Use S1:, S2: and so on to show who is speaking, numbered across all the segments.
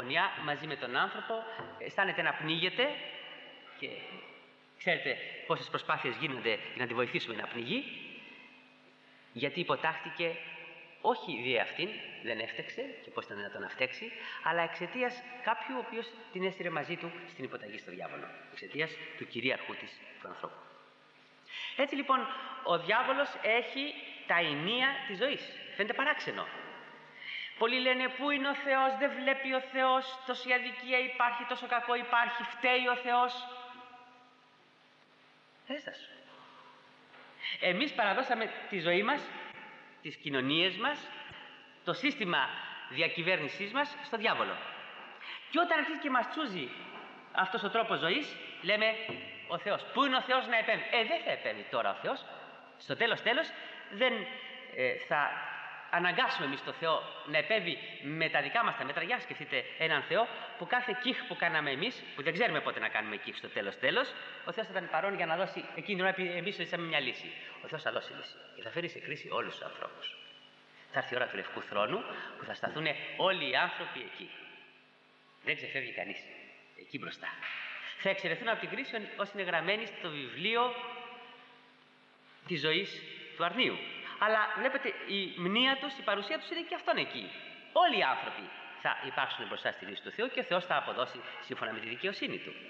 S1: γωνιά μαζί με τον άνθρωπο, αισθάνεται να πνίγεται και ξέρετε πόσες προσπάθειες γίνονται για να τη βοηθήσουμε να πνιγεί, γιατί υποτάχθηκε όχι δια αυτήν, δεν έφτεξε και πώς ήταν δυνατόν να φταίξει, αλλά εξαιτίας κάποιου ο οποίος την έστειλε μαζί του στην υποταγή στο διάβολο, εξαιτίας του κυρίαρχου της του ανθρώπου. Έτσι λοιπόν ο διάβολος έχει τα ενία της ζωής. Φαίνεται παράξενο. Πολλοί λένε πού είναι ο Θεός, δεν βλέπει ο Θεός, τόση αδικία υπάρχει, τόσο κακό υπάρχει, φταίει ο Θεός. Έστασου. Εμείς παραδώσαμε τη ζωή μας, τις κοινωνίες μας, το σύστημα διακυβέρνησής μας στο διάβολο. Και όταν αρχίζει και μας τσούζει αυτός ο τρόπος ζωής, λέμε ο Θεός. Πού είναι ο Θεός να επέμβει? Δεν θα επέμβει τώρα ο Θεός. Στο τέλος δεν θα αναγκάσουμε εμείς τον Θεό να επέμβει με τα δικά μας τα μέτρα. Για σκεφτείτε έναν Θεό που κάθε κύχ που κάναμε εμείς, που δεν ξέρουμε πότε να κάνουμε κύχ στο τέλος, ο Θεός θα ήταν παρόν για να δώσει εκείνη την ώρα εμείς ζήσαμε μια λύση. Ο Θεός θα δώσει λύση και θα φέρει σε κρίση όλους τους ανθρώπους. Θα έρθει η ώρα του Λευκού Θρόνου που θα σταθούν όλοι οι άνθρωποι εκεί. Δεν ξεφεύγει κανείς. Εκεί μπροστά. Θα εξαιρεθούν από την κρίση όσοι είναι γραμμένοι στο βιβλίο της ζωής του αρνίου. Αλλά βλέπετε η μνήα τους, η παρουσία τους είναι και αυτόν εκεί. Όλοι οι άνθρωποι θα υπάρξουν μπροστά στη λύση του Θεού και ο Θεός θα αποδώσει σύμφωνα με τη δικαιοσύνη του.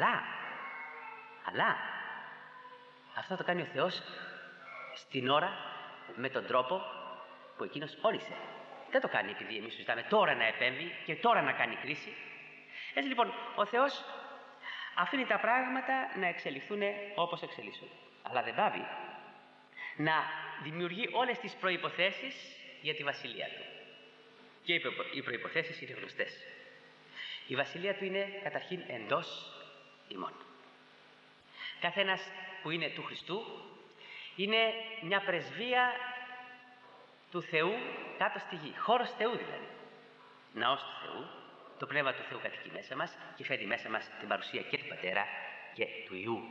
S1: Αλλά αυτό το κάνει ο Θεός στην ώρα, με τον τρόπο που εκείνος όρισε. Δεν το κάνει επειδή εμείς ζητάμε τώρα να επέμβει και τώρα να κάνει κρίση. Έτσι λοιπόν ο Θεός αφήνει τα πράγματα να εξελιχθούν όπως εξελίσσονται. Αλλά δεν πάβει να δημιουργεί όλες τις προϋποθέσεις για τη βασιλεία του. Και οι προϋποθέσεις είναι γνωστές. Η βασιλεία του είναι καταρχήν εντός ημών. Καθένας που είναι του Χριστού είναι μια πρεσβεία του Θεού κάτω στη γη. Χώρος Θεού δηλαδή. Ναός του Θεού. Το Πνεύμα του Θεού κατοικεί μέσα μας και φέρει μέσα μας την παρουσία και του Πατέρα και του Υιού.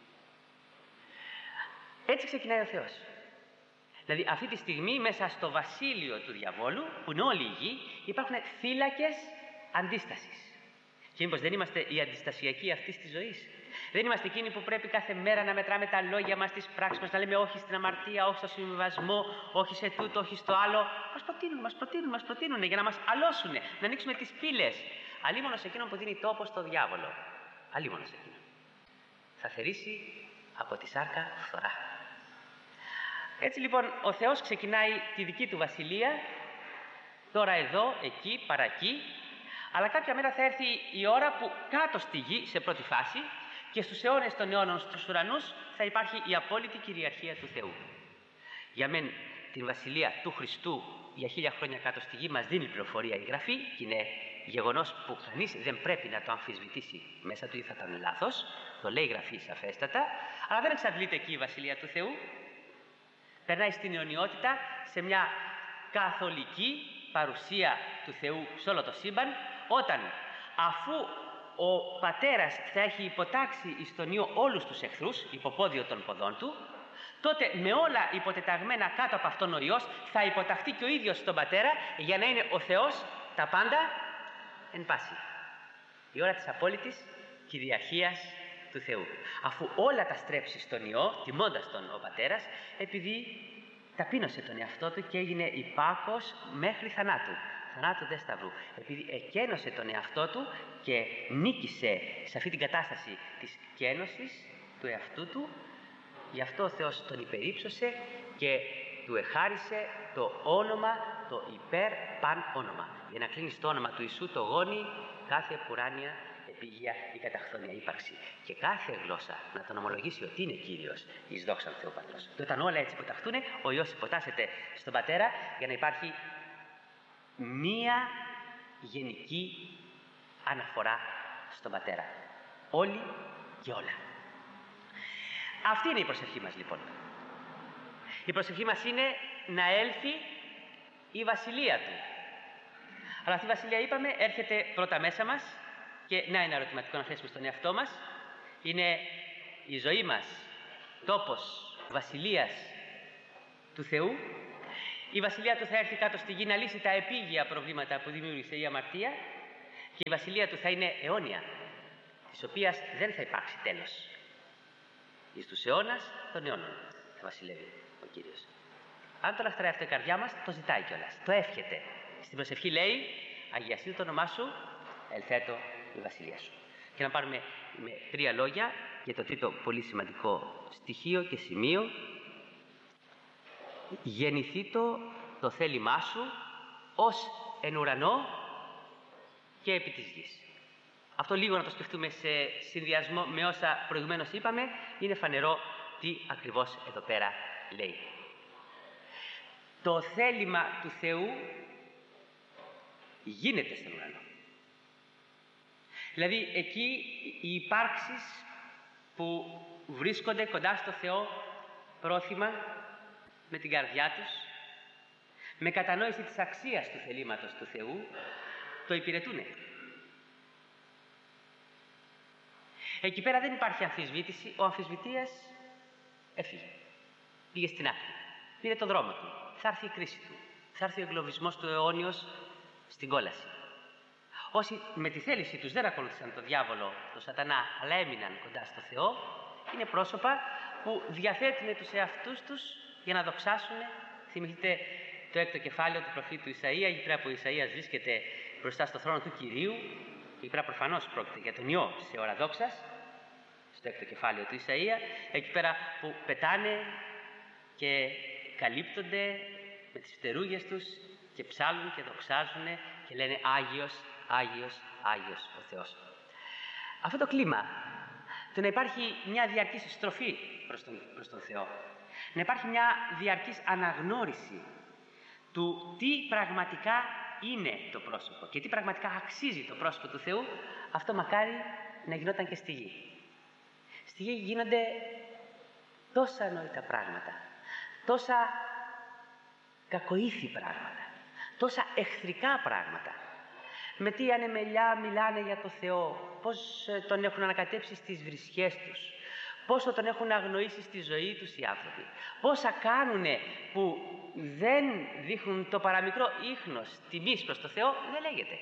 S1: Έτσι ξεκινάει ο Θεός. Δηλαδή αυτή τη στιγμή μέσα στο βασίλειο του διαβόλου, που είναι όλη η γη, υπάρχουν θύλακες αντίστασης. Και μήπως δεν είμαστε οι αντιστασιακοί αυτής της ζωής? Δεν είμαστε εκείνοι που πρέπει κάθε μέρα να μετράμε τα λόγια μας, τις πράξεις μας, να λέμε όχι στην αμαρτία, όχι στο συμβιβασμό, όχι σε τούτο, όχι στο άλλο? Μας προτείνουν για να μας αλώσουν, να ανοίξουμε τις πύλες. Αλίμονος εκείνον που δίνει τόπο στο διάβολο. Αλίμονος εκείνον. Θα θερήσει από τη σάρκα φθορά. Έτσι λοιπόν ο Θεός ξεκινάει τη δική του βασιλεία, τώρα εδώ, εκεί, παρακεί, αλλά κάποια μέρα θα έρθει η ώρα που κάτω στη γη, σε πρώτη φάση, και στους αιώνες των αιώνων στους ουρανούς θα υπάρχει η απόλυτη κυριαρχία του Θεού. Για μεν την βασιλεία του Χριστού για 1000 χρόνια κάτω στη γη μας δίνει πληροφορία η Γραφή και είναι γεγονός που κανείς δεν πρέπει να το αμφισβητήσει μέσα του ή θα ήταν λάθος, το λέει η Γραφή σαφέστατα, αλλά δεν εξαντλείται εκεί η βασιλεία του Θεού. Περνάει στην αιωνιότητα σε μια καθολική παρουσία του Θεού σε όλο το σύμπαν, όταν αφού ο Πατέρας θα έχει υποτάξει εις τον Υιό όλους τους εχθρούς, υποπόδιο των ποδών του, τότε με όλα υποτεταγμένα κάτω από αυτόν ο Υιός θα υποταχθεί και ο ίδιος στον Πατέρα για να είναι ο Θεός τα πάντα εν πάση. Η ώρα της απόλυτης κυριαρχίας του Θεού. Αφού όλα τα στρέψει στον Υιό, τιμώντας τον ο Πατέρας, επειδή ταπείνωσε τον εαυτό του και έγινε υπάκος μέχρι θανάτου. Θανάτου δε σταυρού. Επειδή εκένωσε τον εαυτό του και νίκησε σε αυτή την κατάσταση της κένωσης του εαυτού του, γι' αυτό ο Θεός τον υπερύψωσε και του εχάρισε το όνομα, το υπέρ παν όνομα. Για να κλείνει το όνομα του Ιησού το γόνι κάθε πουράνια επίγεια ή καταχθόνια ύπαρξη. Και κάθε γλώσσα να τον ομολογήσει ότι είναι Κύριος εις δόξαν Θεού Πατρός. Και όταν όλα έτσι υποταχθούν, ο Υιός υποτάσσεται στον Πατέρα για να υπάρχει μία γενική αναφορά στον Πατέρα. Όλοι και όλα. Αυτή είναι η προσευχή μας λοιπόν. Η προσευχή μας είναι να έλθει η βασιλεία Του. Αλλά αυτή η βασιλεία, είπαμε, έρχεται πρώτα μέσα μας και να είναι ερωτηματικό να θέσουμε στον εαυτό μας. Είναι η ζωή μας τόπος βασιλείας του Θεού. Η βασιλεία Του θα έρθει κάτω στη γη να λύσει τα επίγεια προβλήματα που δημιούργησε η αμαρτία Και η βασιλεία του θα είναι αιώνια, της οποίας δεν θα υπάρξει τέλος. Εις τους αιώνας των αιώνων θα βασιλεύει ο Κύριος. Αν το λαχταράει αυτό η καρδιά μας, το ζητάει κιόλας, το εύχεται. Στην προσευχή λέει: αγιαστεί το όνομά σου, ελθέτω η βασιλεία σου. Και να πάρουμε με 3 λόγια για το τρίτο πολύ σημαντικό στοιχείο και σημείο. Γεννηθήτω το θέλημά σου ως εν ουρανό και επί της γης. Αυτό λίγο να το σκεφτούμε σε συνδυασμό με όσα προηγουμένως είπαμε, είναι φανερό τι ακριβώς εδώ πέρα λέει. Το θέλημα του Θεού γίνεται στον ουρανό. Δηλαδή εκεί οι υπάρξεις που βρίσκονται κοντά στο Θεό πρόθυμα με την καρδιά τους, με κατανόηση της αξίας του θελήματος του Θεού, το υπηρετούνε. Εκεί πέρα δεν υπάρχει αμφισβήτηση, ο αμφισβητίας έφυγε, πήγε στην άκρη, πήρε το δρόμο του, θα έρθει η κρίση του, θα έρθει ο εγκλωβισμός του αιώνιος στην κόλαση. Όσοι με τη θέληση τους δεν ακολούθησαν τον διάβολο, τον σατανά, αλλά έμειναν κοντά στο Θεό, είναι πρόσωπα που διαθέτουν τους εαυτούς τους για να δοξάσουν. Θυμηθείτε το 6ο κεφάλαιο του προφήτου Ισαΐα, εκεί πέρα που ο Ισαΐας βρίσκεται μπροστά στο θρόνο του Κυρίου, εκεί πέρα προφανώς πρόκειται για τον Υιό σε ώρα δόξας, στο 6ο κεφάλαιο του Ισαΐα, εκεί πέρα που πετάνε και καλύπτονται με τις φτερούγες τους και ψάλουν και δοξάζουν και λένε Άγιος, Άγιος, Άγιος ο Θεός. Αυτό το κλίμα, το να υπάρχει μια διαρκής στροφή προς τον Θεό, να υπάρχει μια διαρκής αναγνώριση του τι πραγματικά είναι το πρόσωπο και τι πραγματικά αξίζει το πρόσωπο του Θεού, αυτό μακάρι να γινόταν και στη γη. Στη γη γίνονται τόσα ανοητά πράγματα, τόσα κακοήθη πράγματα, τόσα εχθρικά πράγματα. Με τι ανεμελιά μιλάνε για το Θεό, πώς τον έχουν ανακατέψει στις βρισχές τους, πόσο τον έχουν αγνοήσει στη ζωή τους οι άνθρωποι, πόσα κάνουνε που δεν δείχνουν το παραμικρό ίχνος τιμής προς το Θεό, δεν λέγεται.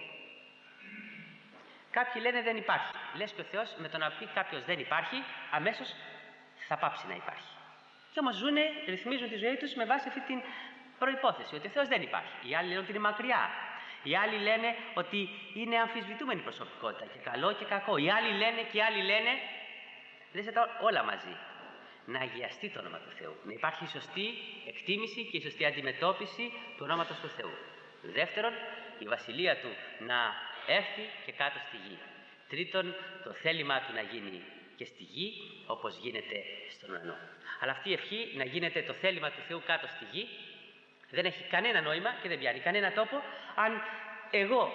S1: Κάποιοι λένε δεν υπάρχει. Λες και ο Θεός με το να πει κάποιος δεν υπάρχει, αμέσως θα πάψει να υπάρχει. Και όμως ζουνε, ρυθμίζουν τη ζωή τους με βάση αυτή την προϋπόθεση, ότι ο Θεός δεν υπάρχει. Οι άλλοι λένε ότι είναι μακριά. Οι άλλοι λένε ότι είναι αμφισβητούμενη προσωπικότητα και καλό και κακό. Οι άλλοι λένε και οι άλλοι λένε, δεν τα όλα μαζί. Να αγιαστεί το όνομα του Θεού. Να υπάρχει η σωστή εκτίμηση και η σωστή αντιμετώπιση του ονόματος του Θεού. Δεύτερον, η βασιλεία του να έρθει και κάτω στη γη. Τρίτον, το θέλημά του να γίνει και στη γη όπως γίνεται στον ουρανό. Αλλά αυτή η ευχή να γίνεται το θέλημα του Θεού κάτω στη γη δεν έχει κανένα νόημα και δεν πιάνει κανένα τόπο αν εγώ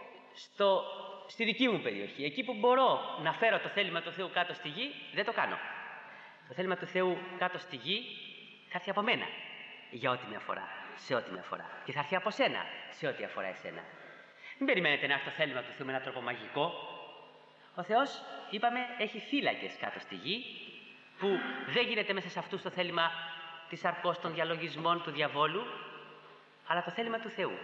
S1: στη δική μου περιοχή, εκεί που μπορώ να φέρω το θέλημα του Θεού κάτω στη γη, δεν το κάνω. Το θέλημα του Θεού κάτω στη γη θα έρθει από μένα για ό,τι με αφορά, σε ό,τι με αφορά. Και θα έρθει από σένα σε ό,τι αφορά εσένα. Μην περιμένετε να έρθει το θέλημα του Θεού με έναν τρόπο μαγικό. Ο Θεός, είπαμε, έχει θύλακες κάτω στη γη που δεν γίνεται μέσα σε αυτούς το θέλημα της αρκός των διαλογισμών του διαβόλου, αλλά το θέλημα του Θεού.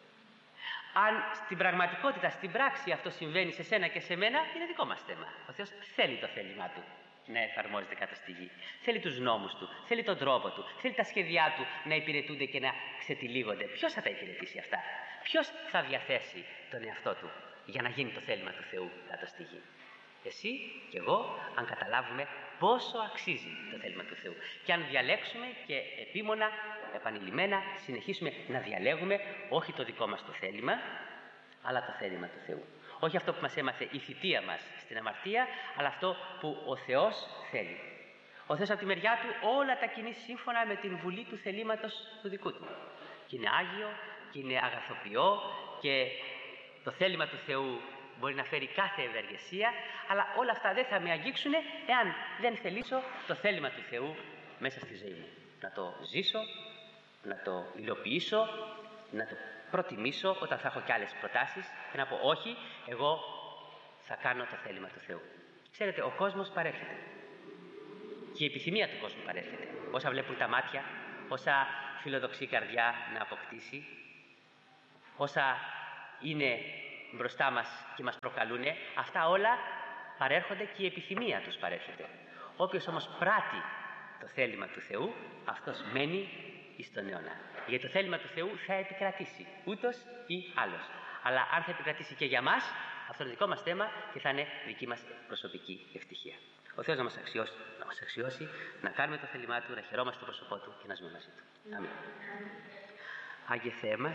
S1: Αν στην πραγματικότητα, στην πράξη αυτό συμβαίνει σε σένα και σε μένα, είναι δικό μας θέμα. Ο Θεός θέλει το θέλημά του να εφαρμόζεται κάτω στη γη. Θέλει τους νόμους του, θέλει τον τρόπο του, θέλει τα σχέδιά του να υπηρετούνται και να ξετυλίγονται. Ποιος θα τα υπηρετήσει αυτά? Ποιος θα διαθέσει τον εαυτό του για να γίνει το θέλημα του Θεού κάτω στη γη? Εσύ και εγώ, αν καταλάβουμε πόσο αξίζει το θέλημα του Θεού. Και αν διαλέξουμε και επίμονα, επανειλημμένα, συνεχίσουμε να διαλέγουμε όχι το δικό μας το θέλημα, αλλά το θέλημα του Θεού. Όχι αυτό που μας έμαθε η θητεία μας στην αμαρτία, αλλά αυτό που ο Θεός θέλει. Ο Θεός από τη μεριά του όλα τα κινεί σύμφωνα με την βουλή του θελήματος του δικού του. Και είναι άγιο και είναι αγαθοποιό και το θέλημα του Θεού μπορεί να φέρει κάθε ευεργεσία, αλλά όλα αυτά δεν θα με αγγίξουν εάν δεν θελήσω το θέλημα του Θεού μέσα στη ζωή μου. Να το ζήσω, να το υλοποιήσω, να το προτιμήσω όταν θα έχω κι άλλες προτάσεις και να πω όχι, εγώ θα κάνω το θέλημα του Θεού. Ξέρετε, ο κόσμος παρέρχεται και η επιθυμία του κόσμου παρέρχεται. Όσα βλέπουν τα μάτια, όσα φιλοδοξεί η καρδιά να αποκτήσει, όσα είναι μπροστά μας και μας προκαλούν, αυτά όλα παρέρχονται και η επιθυμία τους παρέρχεται. Όποιος όμως πράττει το θέλημα του Θεού, αυτός μένει εις τον αιώνα. Γιατί το θέλημα του Θεού θα επικρατήσει, ούτως ή άλλως. Αλλά αν θα επικρατήσει και για μας, αυτό είναι δικό μας θέμα και θα είναι δική μας προσωπική ευτυχία. Ο Θεός να μας αξιώσει, να κάνουμε το θέλημά Του, να χαιρόμαστε το πρόσωπό Του και να ζούμε μαζί Του. Αμήν. Άγιε Θεέ μας,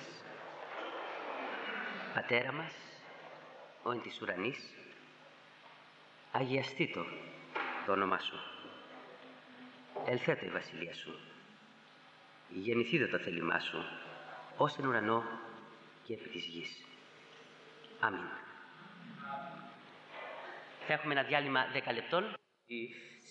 S1: Πατέρα μας, ο εν της ουρανής, αγιαστήτω το όνομά Σου. Ελθέτω η βασιλεία Σου. Γεννηθήτω το θέλημά Σου, ως εν ουρανό και επί της γης. Αμήν. Θα έχουμε ένα διάλειμμα 10 λεπτών.